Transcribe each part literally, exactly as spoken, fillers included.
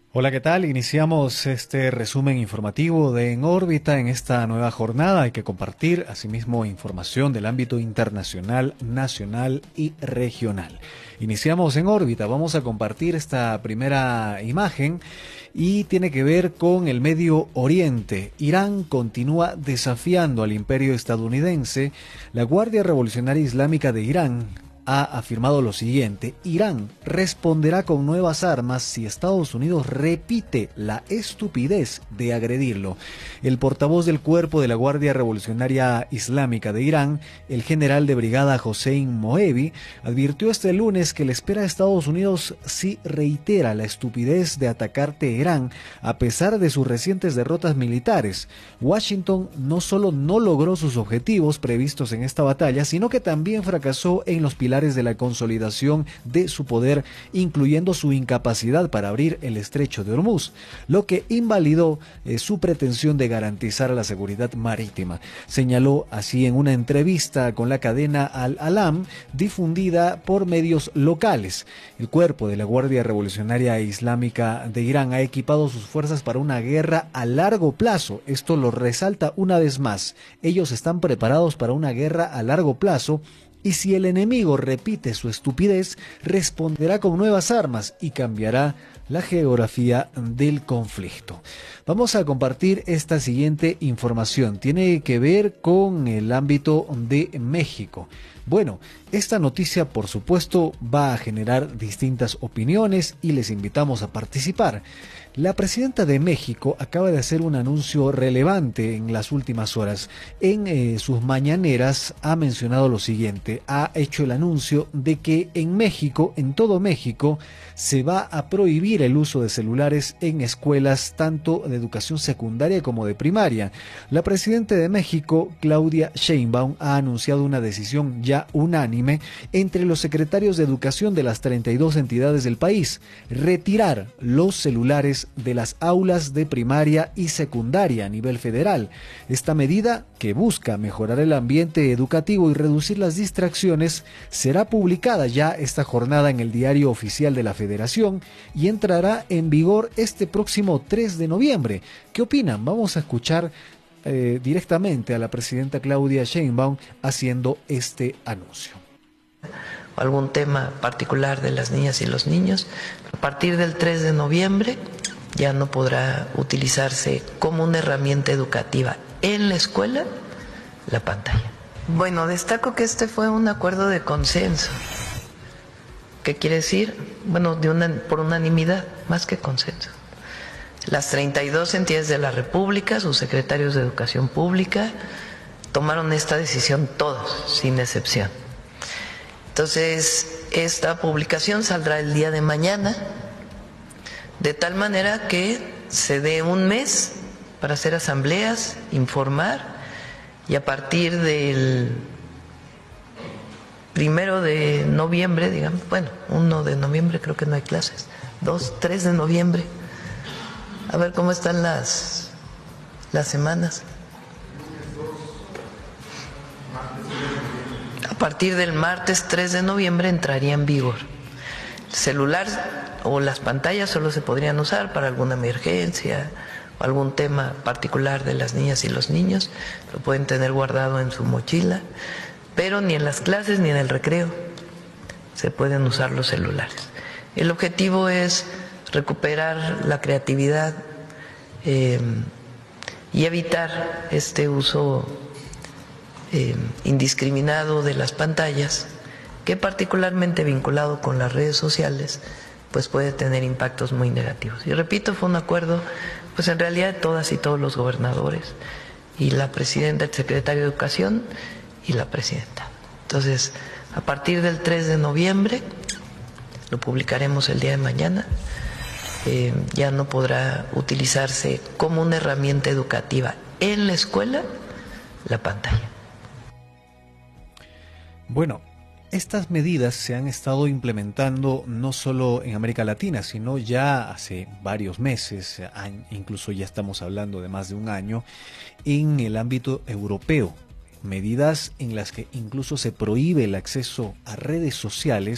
Hola, ¿qué tal? Iniciamos este resumen informativo de En órbita en esta nueva jornada. Hay que compartir asimismo información del ámbito internacional, nacional y regional. Iniciamos En órbita, vamos a compartir esta primera imagen y tiene que ver con el Medio Oriente. Irán continúa desafiando al imperio estadounidense. La Guardia Revolucionaria Islámica de Irán ha afirmado lo siguiente: Irán responderá con nuevas armas si Estados Unidos repite la estupidez de agredirlo. El portavoz del Cuerpo de la Guardia Revolucionaria Islámica de Irán, el general de brigada Hossein Mohebi, advirtió este lunes que le espera a Estados Unidos si reitera la estupidez de atacar Teherán a pesar de sus recientes derrotas militares. Washington no solo no logró sus objetivos previstos en esta batalla, sino que también fracasó en los pilares de la consolidación de su poder, incluyendo su incapacidad para abrir el estrecho de Hormuz, lo que invalidó eh, su pretensión de garantizar la seguridad marítima. Señaló así en una entrevista con la cadena Al-Alam, difundida por medios locales. El Cuerpo de la Guardia Revolucionaria Islámica de Irán ha equipado sus fuerzas para una guerra a largo plazo. Esto lo resalta una vez más. Ellos están preparados para una guerra a largo plazo, y si el enemigo repite su estupidez, responderá con nuevas armas y cambiará la geografía del conflicto. Vamos a compartir esta siguiente información. Tiene que ver con el ámbito de México. Bueno, esta noticia por supuesto va a generar distintas opiniones y les invitamos a participar. La presidenta de México acaba de hacer un anuncio relevante en las últimas horas. En eh, sus mañaneras ha mencionado lo siguiente: ha hecho el anuncio de que en México, en todo México, se va a prohibir el uso de celulares en escuelas tanto de educación secundaria como de primaria. La presidenta de México, Claudia Sheinbaum, ha anunciado una decisión ya unánime entre los secretarios de educación de las treinta y dos entidades del país: retirar los celulares de las aulas de primaria y secundaria a nivel federal. Esta medida, que busca mejorar el ambiente educativo y reducir las distracciones, será publicada ya esta jornada en el Diario Oficial de la Federación y entrará en vigor este próximo tres de noviembre. ¿Qué opinan? Vamos a escuchar eh, directamente a la presidenta Claudia Sheinbaum haciendo este anuncio. Algún tema particular de las niñas y los niños, a partir del tres de noviembre ya no podrá utilizarse como una herramienta educativa en la escuela la pantalla. Bueno, destaco que este fue un acuerdo de consenso. ¿Qué quiere decir? Bueno, de una, por unanimidad, más que consenso. Las treinta y dos entidades de la República, sus secretarios de Educación Pública, tomaron esta decisión todos, sin excepción. Entonces, esta publicación saldrá el día de mañana, de tal manera que se dé un mes para hacer asambleas, informar, y a partir del primero de noviembre, digamos, bueno, uno de noviembre creo que no hay clases, dos, tres de noviembre, a ver cómo están las, las semanas. A partir del martes tres de noviembre entraría en vigor. El celular o las pantallas solo se podrían usar para alguna emergencia o algún tema particular de las niñas y los niños. Lo pueden tener guardado en su mochila, pero ni en las clases ni en el recreo se pueden usar los celulares. El objetivo es recuperar la creatividad eh, y evitar este uso Eh, indiscriminado de las pantallas, que particularmente vinculado con las redes sociales, pues puede tener impactos muy negativos. Y repito, fue un acuerdo, pues en realidad de todas y todos los gobernadores, y la presidenta, el secretario de Educación y la presidenta. Entonces, a partir del tres de noviembre, lo publicaremos el día de mañana, eh, ya no podrá utilizarse como una herramienta educativa en la escuela la pantalla. Bueno, estas medidas se han estado implementando no solo en América Latina, sino ya hace varios meses, incluso ya estamos hablando de más de un año, en el ámbito europeo. Medidas en las que incluso se prohíbe el acceso a redes sociales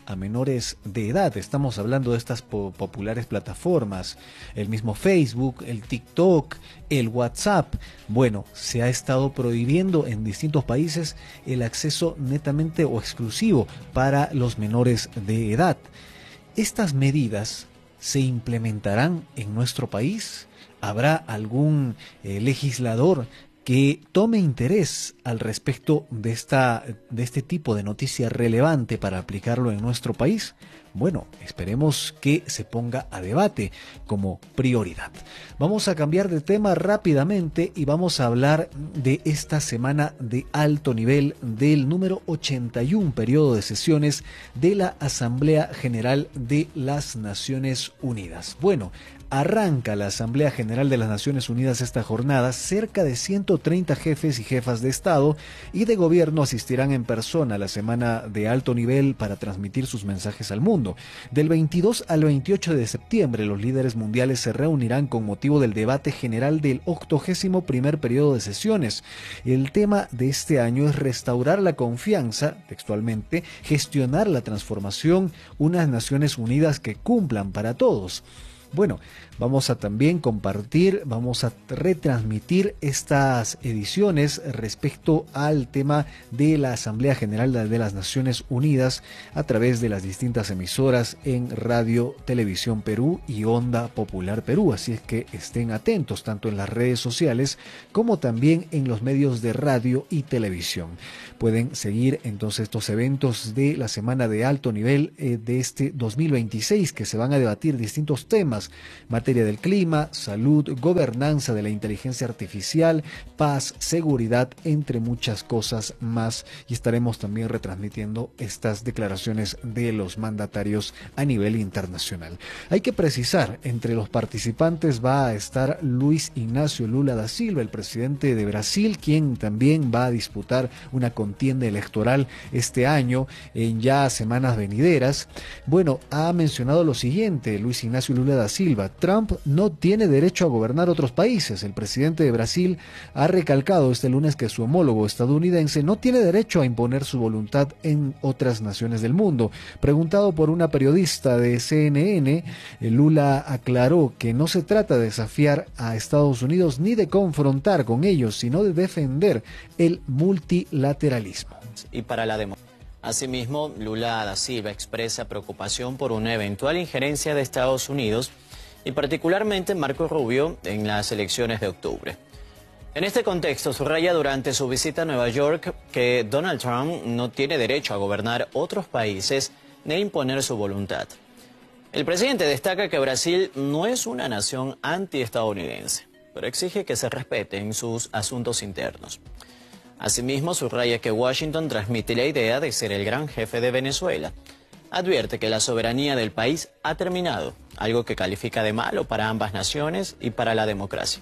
a menores de edad. Estamos hablando de estas po- populares plataformas, el mismo Facebook, el TikTok, el WhatsApp. Bueno, se ha estado prohibiendo en distintos países el acceso netamente o exclusivo para los menores de edad. ¿Estas medidas se implementarán en nuestro país? ¿Habrá algún eh, legislador que tome interés al respecto de, esta, de este tipo de noticia relevante para aplicarlo en nuestro país? Bueno, esperemos que se ponga a debate como prioridad. Vamos a cambiar de tema rápidamente y vamos a hablar de esta semana de alto nivel del número ochenta y uno periodo de sesiones de la Asamblea General de las Naciones Unidas. Bueno, arranca la Asamblea General de las Naciones Unidas esta jornada. Cerca de ciento treinta jefes y jefas de Estado y de Gobierno asistirán en persona a la semana de alto nivel para transmitir sus mensajes al mundo. Del veintidós al veintiocho de septiembre, los líderes mundiales se reunirán con motivo del debate general del octogésimo primer periodo de sesiones. El tema de este año es restaurar la confianza, textualmente, gestionar la transformación, unas Naciones Unidas que cumplan para todos. Bueno, vamos a también compartir, vamos a retransmitir estas ediciones respecto al tema de la Asamblea General de las Naciones Unidas a través de las distintas emisoras en Radio Televisión Perú y Onda Popular Perú. Así es que estén atentos tanto en las redes sociales como también en los medios de radio y televisión. Pueden seguir entonces estos eventos de la semana de alto nivel eh, de este dos mil veintiséis, que se van a debatir distintos temas: materia del clima, salud, gobernanza de la inteligencia artificial, paz, seguridad, entre muchas cosas más. Y estaremos también retransmitiendo estas declaraciones de los mandatarios a nivel internacional. Hay que precisar, entre los participantes va a estar Luis Ignacio Lula da Silva, el presidente de Brasil, quien también va a disputar una contienda electoral este año en ya semanas venideras. Bueno, ha mencionado lo siguiente Luis Ignacio Lula da Silva: Trump no tiene derecho a gobernar otros países. El presidente de Brasil ha recalcado este lunes que su homólogo estadounidense no tiene derecho a imponer su voluntad en otras naciones del mundo. Preguntado por una periodista de C N N, Lula aclaró que no se trata de desafiar a Estados Unidos ni de confrontar con ellos, sino de defender el multilateralismo. Y para la democracia. Asimismo, Lula da Silva expresa preocupación por una eventual injerencia de Estados Unidos y particularmente Marco Rubio en las elecciones de octubre. En este contexto, subraya durante su visita a Nueva York que Donald Trump no tiene derecho a gobernar otros países ni a imponer su voluntad. El presidente destaca que Brasil no es una nación antiestadounidense, pero exige que se respeten sus asuntos internos. Asimismo, subraya que Washington transmite la idea de ser el gran jefe de Venezuela. Advierte que la soberanía del país ha terminado, algo que califica de malo para ambas naciones y para la democracia.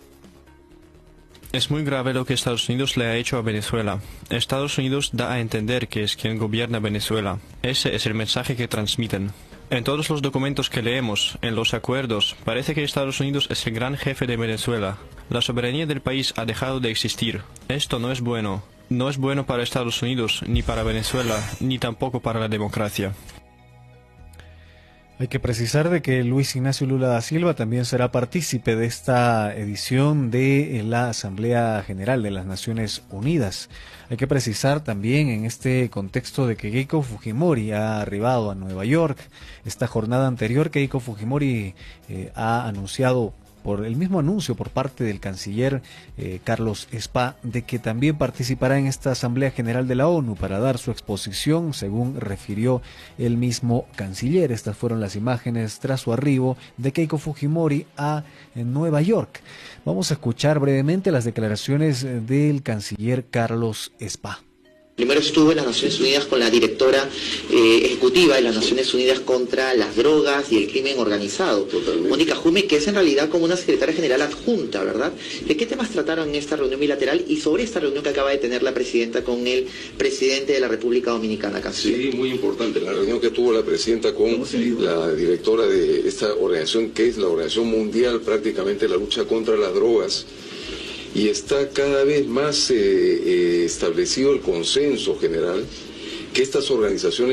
Es muy grave lo que Estados Unidos le ha hecho a Venezuela. Estados Unidos da a entender que es quien gobierna Venezuela. Ese es el mensaje que transmiten. En todos los documentos que leemos, en los acuerdos, parece que Estados Unidos es el gran jefe de Venezuela. La soberanía del país ha dejado de existir. Esto no es bueno. No es bueno para Estados Unidos, ni para Venezuela, ni tampoco para la democracia. Hay que precisar de que Luis Ignacio Lula da Silva también será partícipe de esta edición de la Asamblea General de las Naciones Unidas. Hay que precisar también en este contexto de que Keiko Fujimori ha arribado a Nueva York. Esta jornada anterior, Keiko Fujimori eh, ha anunciado, por el mismo anuncio por parte del canciller eh, Carlos Spa, de que también participará en esta Asamblea General de la ONU para dar su exposición, según refirió el mismo canciller. Estas fueron las imágenes tras su arribo de Keiko Fujimori a Nueva York. Vamos a escuchar brevemente las declaraciones del canciller Carlos Spa. Primero estuvo en las Naciones Unidas con la directora eh, ejecutiva de las Naciones Unidas contra las drogas y el crimen organizado, Totalmente. Mónica Jume, que es en realidad como una secretaria general adjunta, ¿verdad? ¿De qué temas trataron en esta reunión bilateral y sobre esta reunión que acaba de tener la presidenta con el presidente de la República Dominicana, canciller? Sí, muy importante, la reunión que tuvo la presidenta con la directora de esta organización, que es la Organización Mundial prácticamente de la lucha contra las drogas. Y está cada vez más eh, eh, establecido el consenso general que estas organizaciones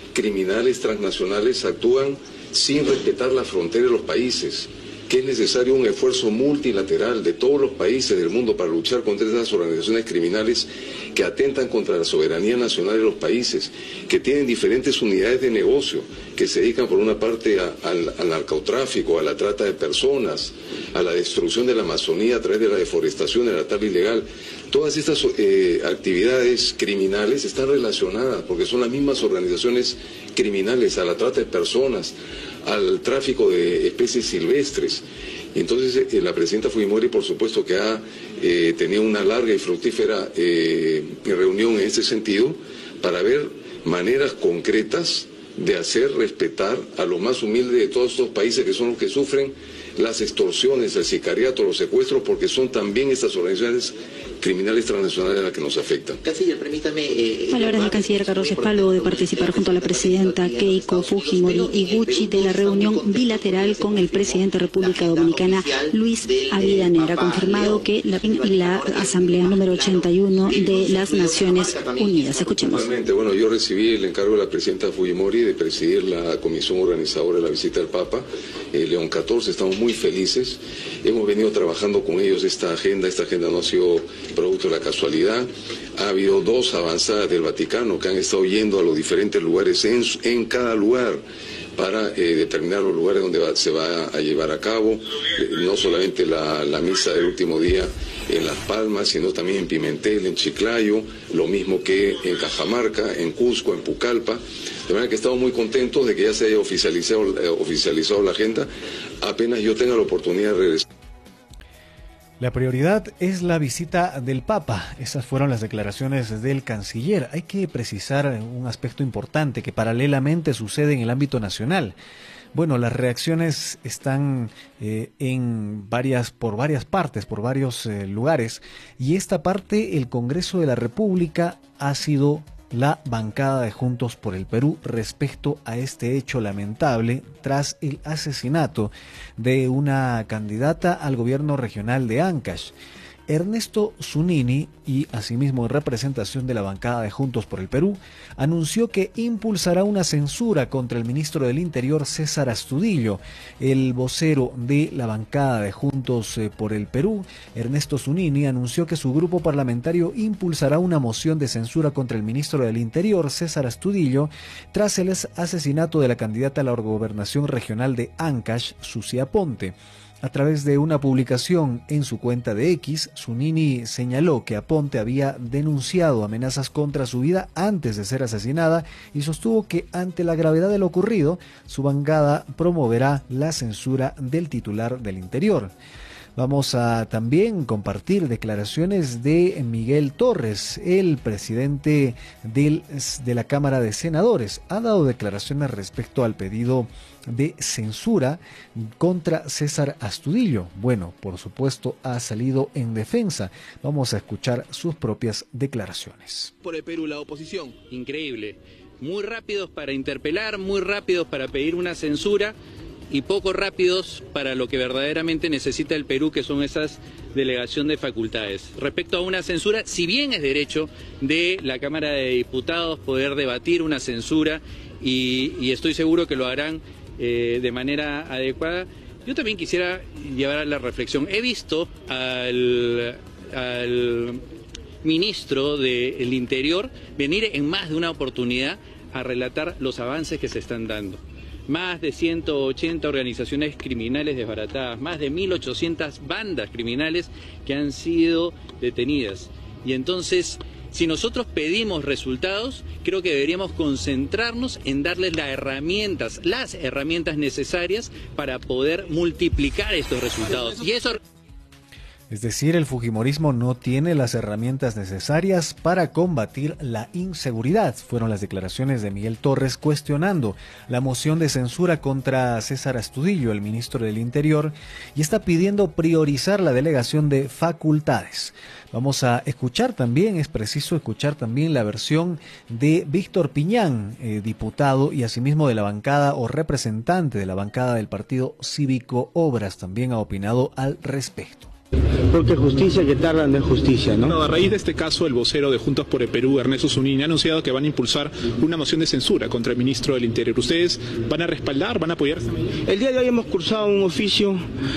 criminales transnacionales actúan sin respetar las fronteras de los países, que es necesario un esfuerzo multilateral de todos los países del mundo para luchar contra esas organizaciones criminales que atentan contra la soberanía nacional de los países, que tienen diferentes unidades de negocio, que se dedican por una parte a, al, al narcotráfico, a la trata de personas, a la destrucción de la Amazonía a través de la deforestación, de la tala ilegal. Todas estas eh, actividades criminales están relacionadas porque son las mismas organizaciones criminales, a la trata de personas, al tráfico de especies silvestres. Y entonces eh, la presidenta Fujimori, por supuesto, que ha eh, tenido una larga y fructífera eh, reunión en este sentido para ver maneras concretas de hacer respetar a los más humildes de todos estos países, que son los que sufren las extorsiones, el sicariato, los secuestros, porque son también estas organizaciones criminales transnacionales a las que nos afectan. Canciller, permítame... Eh, Palabras del canciller Carlos Espa luego de participar junto a la presidenta Keiko Fujimori Iguchi de la reunión bilateral con el presidente de República Dominicana, Luis Avellaneda. Ha confirmado que la, la Asamblea número ochenta y uno de las Naciones Unidas. Escuchemos. Bueno, yo recibí el encargo de la presidenta Fujimori de presidir la comisión organizadora de la visita del Papa, eh, León catorce. Estamos muy felices. Hemos venido trabajando con ellos esta agenda. Esta agenda no ha sido producto de la casualidad. Ha habido dos avanzadas del Vaticano que han estado yendo a los diferentes lugares en, en cada lugar para eh, determinar los lugares donde va, se va a llevar a cabo, eh, no solamente la, la misa del último día en Las Palmas, sino también en Pimentel, en Chiclayo, lo mismo que en Cajamarca, en Cusco, en Pucallpa. De manera que estamos muy contentos de que ya se haya oficializado, eh, oficializado la agenda. Apenas yo tenga la oportunidad de regresar. La prioridad es la visita del Papa. Esas fueron las declaraciones del canciller. Hay que precisar un aspecto importante que paralelamente sucede en el ámbito nacional. Bueno, las reacciones están eh, en varias, por varias partes, por varios eh, lugares, y esta parte, el Congreso de la República, ha sido la bancada de Juntos por el Perú respecto a este hecho lamentable tras el asesinato de una candidata al gobierno regional de Ancash. Ernesto Zunini, y asimismo en representación de la bancada de Juntos por el Perú, anunció que impulsará una censura contra el ministro del Interior, César Astudillo. El vocero de la bancada de Juntos por el Perú, Ernesto Zunini, anunció que su grupo parlamentario impulsará una moción de censura contra el ministro del Interior, César Astudillo, tras el asesinato de la candidata a la gobernación regional de Ancash, Sucia Aponte. A través de una publicación en su cuenta de X, Zunini señaló que Aponte había denunciado amenazas contra su vida antes de ser asesinada y sostuvo que ante la gravedad de lo ocurrido, su bancada promoverá la censura del titular del Interior. Vamos a también compartir declaraciones de Miguel Torres, el presidente del, de la Cámara de Senadores. Ha dado declaraciones respecto al pedido de censura contra César Astudillo. Bueno, por supuesto, ha salido en defensa. Vamos a escuchar sus propias declaraciones. Por el Perú, la oposición, increíble. Muy rápidos para interpelar, muy rápidos para pedir una censura, y poco rápidos para lo que verdaderamente necesita el Perú, que son esas delegación de facultades. Respecto a una censura, si bien es derecho de la Cámara de Diputados poder debatir una censura, y, y estoy seguro que lo harán eh, de manera adecuada, yo también quisiera llevar a la reflexión. He visto al, al ministro del Interior venir en más de una oportunidad a relatar los avances que se están dando. Más de ciento ochenta organizaciones criminales desbaratadas, más de mil ochocientas bandas criminales que han sido detenidas. Y entonces, si nosotros pedimos resultados, creo que deberíamos concentrarnos en darles las herramientas, las herramientas necesarias para poder multiplicar estos resultados. Y eso... Es decir, el fujimorismo no tiene las herramientas necesarias para combatir la inseguridad. Fueron las declaraciones de Miguel Torres cuestionando la moción de censura contra César Astudillo, el ministro del Interior, y está pidiendo priorizar la delegación de facultades. Vamos a escuchar también, es preciso escuchar también la versión de Víctor Piñán, eh, diputado y asimismo de la bancada o representante de la bancada del Partido Cívico Obras, también ha opinado al respecto. Porque justicia que tarda no es justicia, ¿no? No, a raíz de este caso, el vocero de Juntos por el Perú, Ernesto Zunini, ha anunciado que van a impulsar una moción de censura contra el ministro del Interior. ¿Ustedes van a respaldar, van a apoyar esta medida? El día de hoy hemos cursado un oficio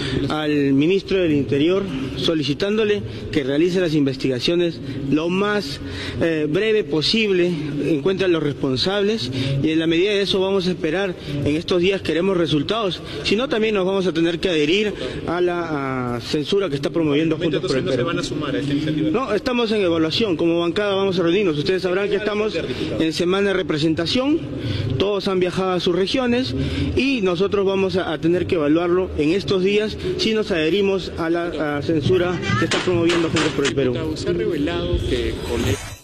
al ministro del Interior solicitándole que realice las investigaciones lo más eh, breve posible, encuentre a los responsables, y en la medida de eso vamos a esperar. En estos días queremos resultados, si no también nos vamos a tener que adherir a la a censura que está promoviendo Juntos por el Perú. ¿Se van a sumar a esta iniciativa? No, estamos en evaluación, como bancada vamos a reunirnos. Ustedes sabrán que estamos en semana de representación, todos han viajado a sus regiones y nosotros vamos a, a tener que evaluarlo en estos días si nos adherimos a la a censura que está promoviendo Juntos por el Perú. Se ha revelado que con...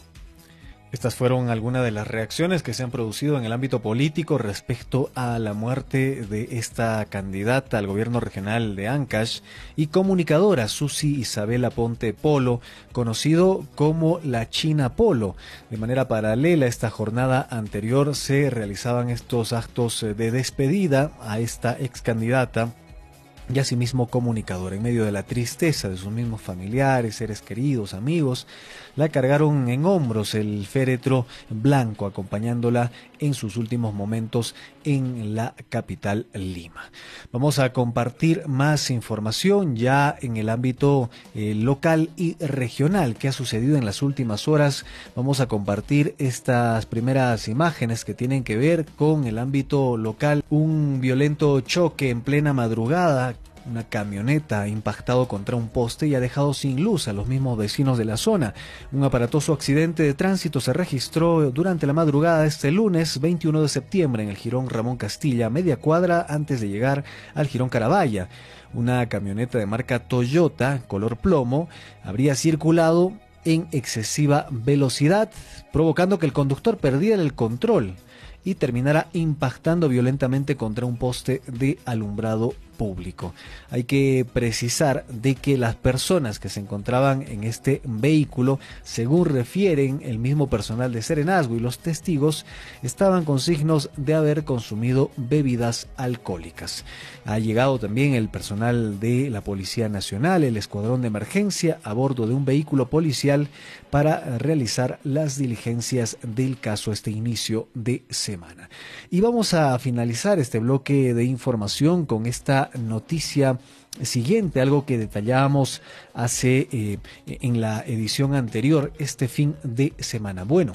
Estas fueron algunas de las reacciones que se han producido en el ámbito político respecto a la muerte de esta candidata al gobierno regional de Ancash y comunicadora Susi Isabela Ponte Polo, conocido como la China Polo. De manera paralela a esta jornada anterior se realizaban estos actos de despedida a esta ex candidata y asimismo comunicadora. En medio de la tristeza de sus mismos familiares, seres queridos, amigos, la cargaron en hombros el féretro blanco, acompañándola en sus últimos momentos en la capital Lima. Vamos a compartir más información ya en el ámbito eh, local y regional. ¿Qué ha sucedido en las últimas horas? Vamos a compartir estas primeras imágenes que tienen que ver con el ámbito local. Un violento choque en plena madrugada. Una camioneta ha impactado contra un poste y ha dejado sin luz a los mismos vecinos de la zona. Un aparatoso accidente de tránsito se registró durante la madrugada de este lunes veintiuno de septiembre en el jirón Ramón Castilla, media cuadra antes de llegar al jirón Carabaya. Una camioneta de marca Toyota, color plomo, habría circulado en excesiva velocidad, provocando que el conductor perdiera el control y terminara impactando violentamente contra un poste de alumbrado público. Hay que precisar de que las personas que se encontraban en este vehículo, según refieren el mismo personal de Serenazgo y los testigos, estaban con signos de haber consumido bebidas alcohólicas. Ha llegado también el personal de la Policía Nacional, el Escuadrón de Emergencia, a bordo de un vehículo policial para realizar las diligencias del caso este inicio de semana. Y vamos a finalizar este bloque de información con esta noticia siguiente, algo que detallábamos hace eh, en la edición anterior, este fin de semana. Bueno,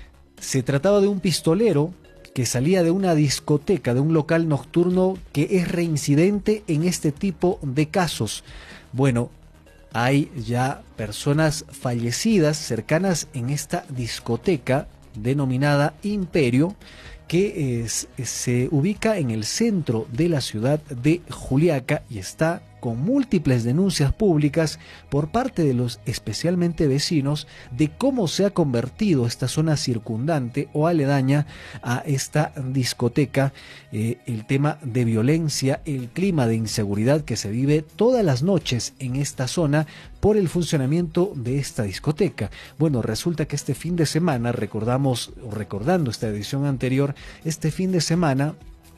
se trataba de un pistolero que salía de una discoteca, de un local nocturno que es reincidente en este tipo de casos. Bueno, hay ya personas fallecidas cercanas en esta discoteca denominada Imperio, que es, se ubica en el centro de la ciudad de Juliaca y está con múltiples denuncias públicas por parte de los especialmente vecinos de cómo se ha convertido esta zona circundante o aledaña a esta discoteca, eh, el tema de violencia, el clima de inseguridad que se vive todas las noches en esta zona por el funcionamiento de esta discoteca. Bueno, resulta que este fin de semana, recordamos, o recordando esta edición anterior, este fin de semana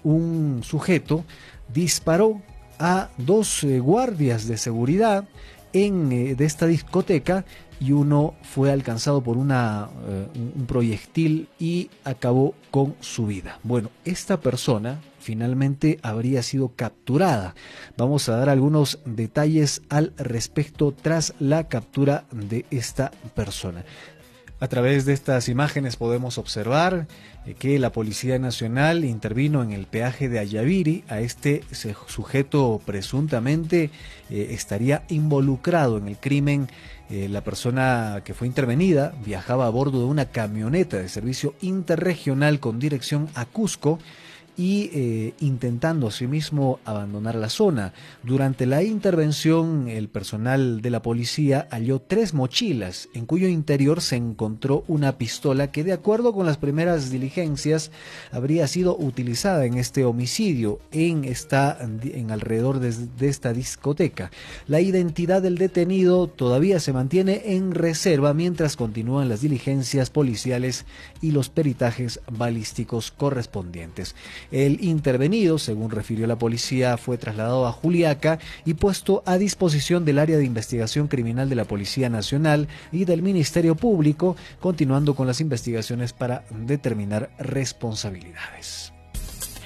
un sujeto disparó a dos eh, guardias de seguridad en, eh, de esta discoteca y uno fue alcanzado por una, eh, un proyectil y acabó con su vida. Bueno, esta persona finalmente habría sido capturada. Vamos a dar algunos detalles al respecto tras la captura de esta persona. A través de estas imágenes podemos observar eh, que la Policía Nacional intervino en el peaje de Ayaviri. A este sujeto presuntamente eh, estaría involucrado en el crimen. Eh, la persona que fue intervenida viajaba a bordo de una camioneta de servicio interregional con dirección a Cusco y eh, intentando asimismo abandonar la zona. Durante la intervención, el personal de la policía halló tres mochilas en cuyo interior se encontró una pistola que, de acuerdo con las primeras diligencias, habría sido utilizada en este homicidio en, esta, en alrededor de, de esta discoteca. La identidad del detenido todavía se mantiene en reserva mientras continúan las diligencias policiales y los peritajes balísticos correspondientes. El intervenido, según refirió la policía, fue trasladado a Juliaca y puesto a disposición del área de investigación criminal de la Policía Nacional y del Ministerio Público, continuando con las investigaciones para determinar responsabilidades.